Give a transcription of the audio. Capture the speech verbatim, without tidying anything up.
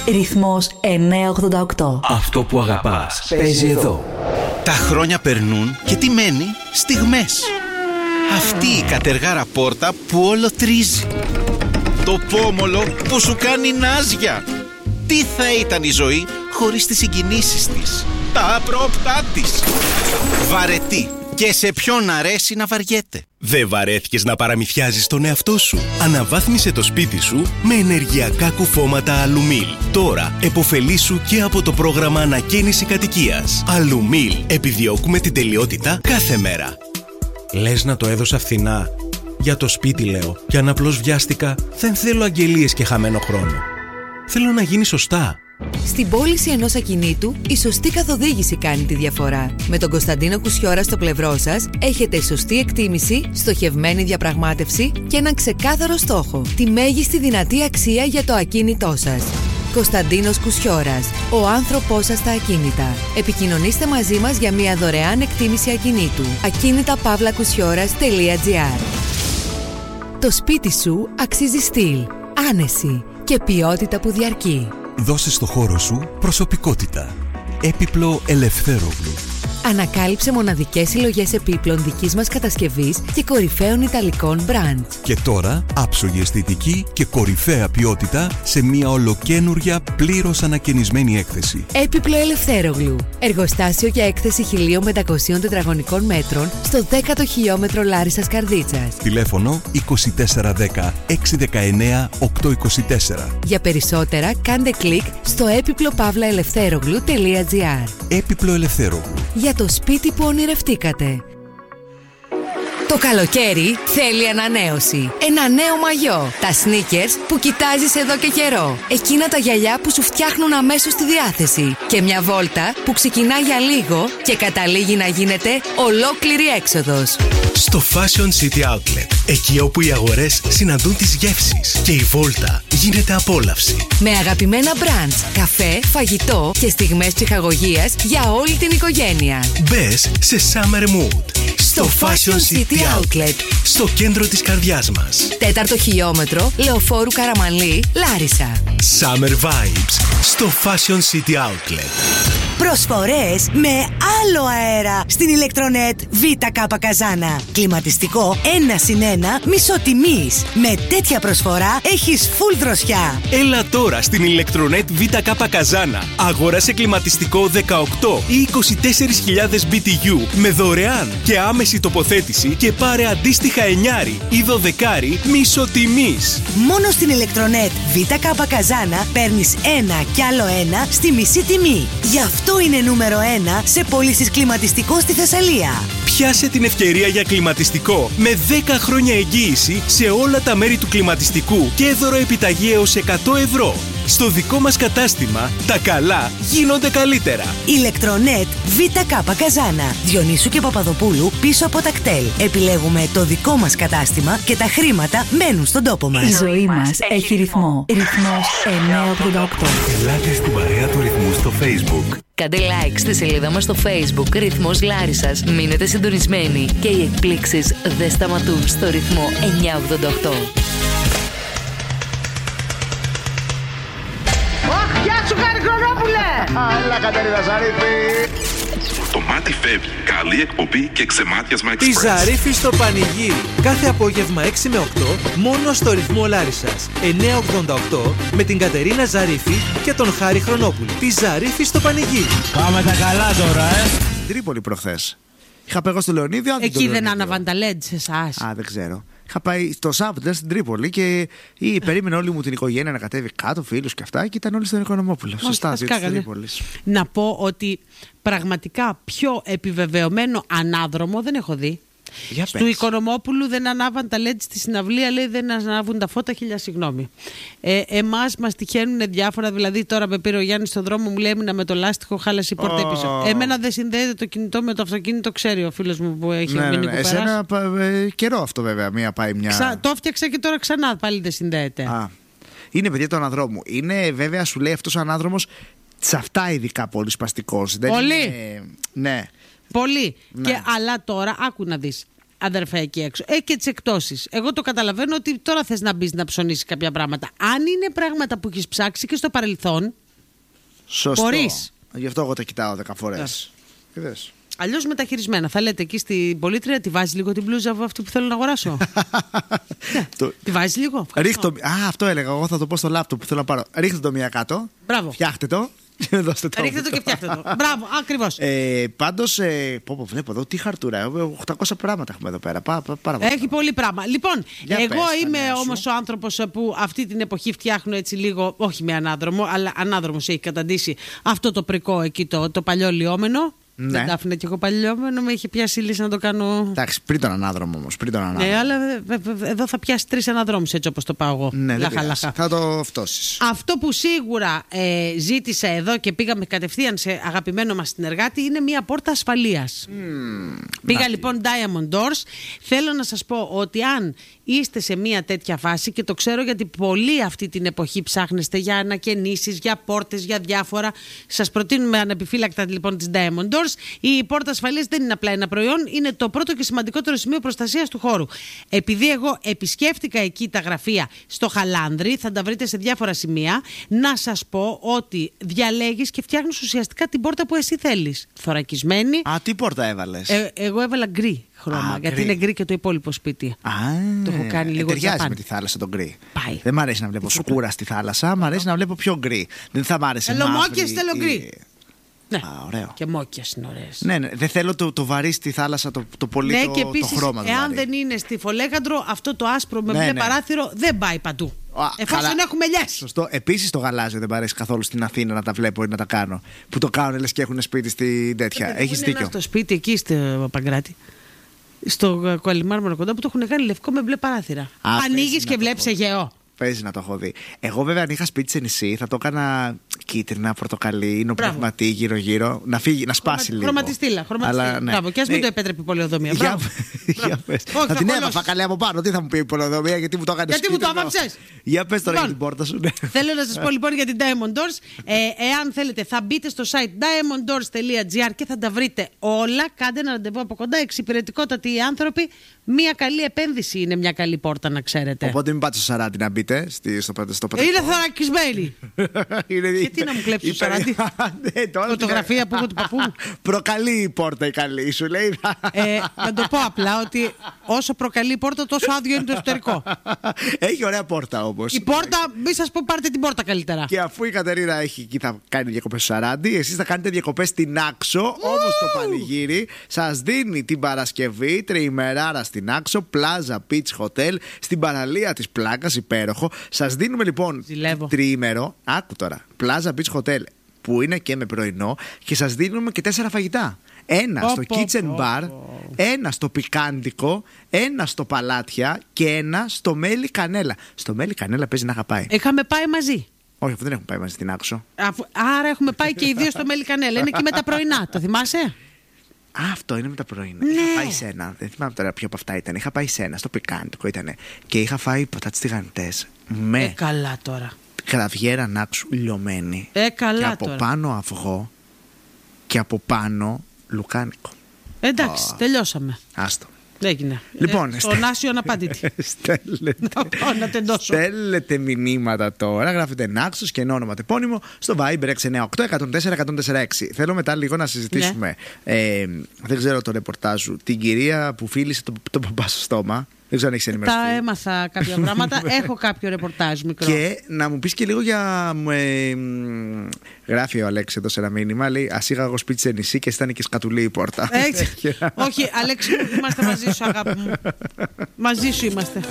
Ρυθμός εννιακόσια ογδόντα οκτώ. Αυτό που αγαπάς παίζει εδώ. Τα χρόνια περνούν και τι μένει? Στιγμές. Αυτή η κατεργάρα πόρτα που όλο τρίζει. Το πόμολο που σου κάνει νάζια. Τι θα ήταν η ζωή χωρίς τις συγκινήσεις της, τα απρόπτά της. Βαρετή. Και σε ποιον αρέσει να βαριέται. Δεν βαρέθηκες να παραμυθιάζεις τον εαυτό σου? Αναβάθμισε το σπίτι σου με ενεργειακά κουφώματα Αλουμίλ. Τώρα επωφελήσου και από το πρόγραμμα ανακαίνιση κατοικίας. Αλουμίλ. Επιδιώκουμε την τελειότητα κάθε μέρα. Λες να το έδωσα φθηνά? Για το σπίτι λέω. Και αν απλώς βιάστηκα, δεν θέλω αγγελίες και χαμένο χρόνο. Θέλω να γίνει σωστά. Στην πώληση ενός ακινήτου, η σωστή καθοδήγηση κάνει τη διαφορά. Με τον Κωνσταντίνο Κουσιώρα στο πλευρό σας, έχετε σωστή εκτίμηση, στοχευμένη διαπραγμάτευση και έναν ξεκάθαρο στόχο. Τη μέγιστη δυνατή αξία για το ακίνητό σας. Κωνσταντίνος Κουσιώρας, ο άνθρωπός σας στα ακίνητα. Επικοινωνήστε μαζί μας για μια δωρεάν εκτίμηση ακινήτου. ακίνητα παύλα κουσιώρας τελεία τζι άρ. Το σπίτι σου αξίζει στυλ, άνεση και ποιότητα που διαρκεί. Δώσε στο χώρο σου προσωπικότητα. Έπιπλο Ελευθέρογλου. Ανακάλυψε μοναδικές συλλογές επίπλων δικής μας κατασκευής και κορυφαίων ιταλικών μπραντ. Και τώρα άψογη αισθητική και κορυφαία ποιότητα σε μια ολοκαίνουρια πλήρως ανακαινισμένη έκθεση. Έπιπλο Ελευθέρογλου. Εργοστάσιο για έκθεση χίλια πεντακόσια τετραγωνικών μέτρων στο δέκατο χιλιόμετρο Λάρισσας Καρδίτσας. Τηλέφωνο είκοσι τέσσερα δέκα έξι δεκαεννέα οκτώ είκοσι τέσσερα. Για περισσότερα κάντε κλικ στο έπιπλο παύλα ελευθέρογλου τελεία τζι άρ. Έπιπλο Ελευθέρογλου. Για το σπίτι που ονειρευτήκατε. Το καλοκαίρι θέλει ανανέωση. Ένα νέο μαγιό. Τα sneakers που κοιτάζεις εδώ και καιρό. Εκείνα τα γυαλιά που σου φτιάχνουν αμέσως τη διάθεση. Και μια βόλτα που ξεκινά για λίγο και καταλήγει να γίνεται ολόκληρη έξοδος. Στο Fashion City Outlet. Εκεί όπου οι αγορές συναντούν τις γεύσεις και η βόλτα γίνεται απόλαυση. Με αγαπημένα brands, καφέ, φαγητό και στιγμές ψυχαγωγίας για όλη την οικογένεια. Μπες σε Summer Mood. Στο Fashion City Outlet. Στο κέντρο της καρδιάς μας. Τέταρτο χιλιόμετρο, Λεωφόρου Καραμανλή, Λάρισα. Summer Vibes στο Fashion City Outlet. Προσφορές με άλλο αέρα στην Ηλεκτρονέτ ΒΚ Καζάνα. Κλιματιστικό ένα συν ένα μισοτιμής. Με τέτοια προσφορά έχεις full δροσιά. Έλα τώρα στην Ηλεκτρονέτ ΒΚ Καζάνα. Αγόρασε κλιματιστικό δεκαοκτώ ή είκοσι τέσσερις χιλιάδες μπι τι γιου με δωρεάν και άμεση τοποθέτηση και πάρε αντίστοιχα εννιάρι ή δωδεκάρι μισοτιμής. Μόνο στην Ηλεκτρονέτ ΒΚ Καζάνα παίρνεις ένα κι άλλο ένα στη μισή τιμή. Γι' αυτό είναι νούμερο ένα σε πωλήσεις κλιματιστικό στη Θεσσαλία. Πιάσε την ευκαιρία για κλιματιστικό με δέκα χρόνια εγγύηση σε όλα τα μέρη του κλιματιστικού και δώρο επιταγή έως εκατό ευρώ. Στο δικό μας κατάστημα, τα καλά γίνονται καλύτερα. Ηλεκτρονέτ ΒΚ Καζάνα. Διονύσου και Παπαδοπούλου πίσω από τα κτέλ. Επιλέγουμε το δικό μας κατάστημα και τα χρήματα μένουν στον τόπο μας. Η ζωή μας έχει ρυθμό. Ρυθμός εννιακόσια ογδόντα οκτώ. Ελάτε στην παρέα του ρυθμού στο Facebook. Κάντε like στη σελίδα μας στο Facebook Ρυθμός Λάρισσας. Μείνετε συντονισμένοι και οι εκπλήξεις δεν σταματούν στο ρυθμό εννιακόσια ογδόντα οκτώ. Γεια σου Χαρικρονόπουλε! Άλλα Κατερίνα Ζαρίφη! Το μάτι φεύγει. Καλή εκπομπή και ξεμάτιασμα Express. Τη Ζαρίφη στο πανηγύρι. Κάθε απόγευμα έξι με οκτώ μόνο στο ρυθμό Λάρισσας εννιακόσια ογδόντα οκτώ με την Κατερίνα Ζαρίφη και τον Χάρη Χρονόπουλο. Τη Ζαρίφη στο πανηγύρι. Πάμε τα καλά τώρα, ε! Τρίπολη προχθές. Είχα πάει εγώ στο Λεωνίδιο. Εκεί δεν άναβαν τα λέντ σε εσάς. Α, δεν ξέρω. Είχα πάει στο Σάββατο στην Τρίπολη και ή, περίμενε όλη μου την οικογένεια να κατέβει κάτω, φίλους και αυτά, και ήταν όλοι στον Οικονομόπουλο. Σωστά, της Τρίπολης. Να πω ότι πραγματικά πιο επιβεβαιωμένο ανάδρομο δεν έχω δει. Για Του πες. Οικονομόπουλου δεν ανάβαν τα λέντ στη συναυλία, λέει δεν ανάβουν τα φώτα, χίλια συγγνώμη. Ε, εμάς μας τυχαίνουν διάφορα, δηλαδή τώρα με πήρε ο Γιάννης στον δρόμο, μου λέει έμεινα με το λάστιχο, χάλασε η πόρτα Oh. πίσω. Εμένα δεν συνδέεται το κινητό με το αυτοκίνητο, ξέρει ο φίλος μου που έχει Ναι, μείνει ναι, ναι. κουπεράς. Εσένα ε, καιρό αυτό βέβαια, μία πάει μια. Ξα... Το έφτιαξα και τώρα ξανά πάλι δεν συνδέεται. Α, είναι παιδιά του αναδρόμου. Είναι βέβαια, σου λέει αυτός ο ανάδρομος σε αυτά ειδικά πολύ σπαστικός. Δεν Πολύ. είναι... Ναι. Πολύ. Ναι. Και, αλλά τώρα, άκου να δεις. αδερφέ εκεί έξω. Έχει και τις εκτόσεις. Εγώ το καταλαβαίνω ότι τώρα θες να μπεις να ψωνίσεις κάποια πράγματα. Αν είναι πράγματα που έχεις ψάξει και στο παρελθόν. Σωστό. Μπορείς. Γι' αυτό εγώ τα κοιτάω δέκα φορές. Αλλιώς μεταχειρισμένα. Θα λέτε εκεί στην πολίτρια, τη βάζει λίγο την μπλούζα από αυτή που θέλω να αγοράσω. το... Τη βάζει λίγο. Ρίχτω... Α, αυτό έλεγα. Εγώ θα το πω στο λάπτοπ που θέλω να πάρω. Ρίχτε το μία κάτω. Μπράβο. Φτιάχτε το. Ρίχτε το και φτιάχτε το. Μπράβο, ακριβώς. Ε, πάντως, ε, πω, πω, βλέπω εδώ τι χαρτούρα. οκτακόσια πράγματα έχουμε εδώ πέρα. Πά, πά, πάρα πολύ. Έχει πολύ πράγμα. Λοιπόν, για εγώ πες, είμαι όμως ο άνθρωπος που αυτή την εποχή φτιάχνω έτσι λίγο, όχι με ανάδρομο, αλλά ανάδρομος έχει καταντήσει αυτό το πρικό εκεί, το, το παλιό λιόμενο. Ναι. Δεν τα άφηνα κι εγώ παλιόμενο, με είχε πιάσει η λύση να το κάνω. Εντάξει, πριν τον ανάδρομο όμως. Πριν τον ανάδρομο. Ναι, αλλά εδώ θα πιάσει τρεις αναδρόμους έτσι όπως το πάω εγώ. Ναι, λάχα, λάχα. Θα το φτώσεις. Αυτό που σίγουρα ε, ζήτησα εδώ και πήγαμε κατευθείαν σε αγαπημένο μας συνεργάτη είναι μια πόρτα ασφαλείας. Mm, Πήγα να, λοιπόν Diamond Doors. Θέλω να σας πω ότι αν είστε σε μια τέτοια φάση, και το ξέρω γιατί πολλοί αυτή την εποχή ψάχνεστε για ανακαινήσεις, για πόρτες, για διάφορα, σας προτείνουμε ανεπιφύλακτα λοιπόν τις Diamond Doors. Η πόρτα ασφαλείας δεν είναι απλά ένα προϊόν, είναι το πρώτο και σημαντικότερο σημείο προστασίας του χώρου. Επειδή εγώ επισκέφτηκα εκεί τα γραφεία στο Χαλάνδρι, θα τα βρείτε σε διάφορα σημεία, να σας πω ότι διαλέγεις και φτιάχνεις ουσιαστικά την πόρτα που εσύ θέλεις. Θωρακισμένη. Α, τι πόρτα έβαλες? Ε, εγώ έβαλα γκρι χρώμα, Α, γιατί γκρι. Είναι γκρι και το υπόλοιπο σπίτι. Α, το έχω κάνει λίγο. Ε, ταιριάζει με τη θάλασσα το γκρι. Πάει. Δεν μ' αρέσει να βλέπω σκούρα στη θάλασσα, μ' αρέσει να βλέπω πιο γκρι. Δεν θα μ' άρεσε μαύρη. Ελομόκες θέλω γκρι. Ναι. Α, ωραίο. Και μόκιες είναι ωραίες. Ναι, ναι, δεν θέλω το, το βαρύ στη θάλασσα, το, το πολύ ναι, το, και επίσης, το χρώμα. Εάν βαρύ. δεν είναι στη Φολέγαντρο, αυτό το άσπρο με ναι, μπλε ναι. παράθυρο δεν πάει παντού. Α, εφόσον καλά. Έχουμε λιάσει. Σωστό. Επίσης το γαλάζιο δεν μ' αρέσει καθόλου στην Αθήνα να τα βλέπω ή να τα κάνω. Που το κάνουν λες και έχουν σπίτι στη τέτοια. Έχεις δίκιο. Είναι στο σπίτι εκεί στο Παγκράτη. Στο Κοαλιμάρμαρο κοντά που το έχουν κάνει λευκό με μπλε παράθυρα. Ανοίγεις και βλέπεις Αιγαίο. Παίζει να το έχω δει. Εγώ βέβαια αν είχα σπίτι σε νησί θα το έκανα κίτρινα, πορτοκαλί, νοπνευματί γύρω-γύρω. Να φύγει, να σπάσει Χρωμα, λίγο. Χρωματιστήλα. χρωματιστήλα. Ναι. Μπράβο, και ας μην ναι. το επέτρεπε η πολεοδομία. Για, για πες. Όχι, θα την έβαφα καλή από πάνω. Τι θα μου πει η πολεοδομία, γιατί μου το έκανε σπίτι. Γιατί μου το άβαψες. Για πες τώρα λοιπόν, για την πόρτα σου. Ναι. Θέλω να σας πω λοιπόν για την Diamond Doors. Ε, εάν θέλετε, θα μπείτε στο site diamond doors τελεία gr και θα τα βρείτε όλα. Κάντε ένα ραντεβού από κοντά. Εξυπηρετικότατοι οι άνθρωποι. Μια καλή επένδυση είναι μια καλή πόρτα, να ξέρετε. Οπότε μην πάτε στο σαράντι να μπείτε. Στη, στο, στο είναι θωρακισμένη. Γιατί να μου κλέψει το σαράντι. Φωτογραφία που έχω του παππού. Προκαλεί η πόρτα η καλή, σου λέει. ε, να το πω απλά ότι όσο προκαλεί η πόρτα, τόσο άδειο είναι το εσωτερικό. Έχει ωραία πόρτα όμως. Η πόρτα, μη σας πω, πάρτε την πόρτα καλύτερα. Και αφού η Κατερίνα έχει εκεί, θα κάνει διακοπές στο σαράντι, εσείς θα κάνετε διακοπές στην Άξο. Όμως το πανηγύρι σας δίνει την Παρασκευή τριημεράρα στην Άξο, Plaza Beach Hotel, στην παραλία της Πλάκας, υπέροχο. Σας δίνουμε λοιπόν Ζηλεύω. τριήμερο, άκου τώρα, Plaza Beach Hotel που είναι και με πρωινό, και σας δίνουμε και τέσσερα φαγητά. Ένα oh, στο oh, kitchen oh, bar, oh. ένα στο πικάντικο, ένα στο παλάτια και ένα στο μέλι κανέλα. Στο μέλι κανέλα παίζει να είχα πάει. Είχαμε πάει μαζί. Όχι, δεν έχουμε πάει μαζί στην Άξο. Αφού, άρα έχουμε πάει και οι δύο στο μέλι κανέλα. Είναι και με τα πρωινά, το θυμάσαι? Α, αυτό είναι με τα πρωινά. Ναι. Είχα πάει σε ένα. Δεν θυμάμαι τώρα ποιο από αυτά ήταν. Είχα πάει σε ένα, στο πικάντικο ήταν. Και είχα φάει πατάτες τηγανιτές με. Ε, καλά τώρα. Κραβιέρα Νάξου λιωμένη. Ε, καλά και από τώρα. πάνω αυγό και από πάνω λουκάνικο. Εντάξει, oh. τελειώσαμε. Άστο. Έγινε. Λοιπόν, ε, στον Άσιο αναπάντητη. Στέλνετε, να, να τεντώσω. Στέλνετε μηνύματα τώρα. Γράφετε Νάξος και ένα όνομα τεπώνυμο στο Viber έξι εννιά οκτώ εκατόν τέσσερα εκατόν τέσσερα έξι. Θέλω μετά λίγο να συζητήσουμε. Ναι. Ε, δεν ξέρω το ρεπορτάζ σου. Την κυρία που φίλησε τον το παπά στο στόμα. Δεν ξέρω αν έχεις ενημερωθεί. Τα έμαθα κάποια πράγματα. Έχω κάποιο ρεπορτάζ μικρό. Και να μου πεις και λίγο για. Ε, γράφει ο Αλέξη εδώ σε ένα μήνυμα. Λέει: ας είχα εγώ σπίτι σε νησί και ήταν και σκατουλή η πόρτα. Έτσι. Όχι, Αλέξη, είμαστε μαζί σου, αγάπη μου. Μαζί σου είμαστε.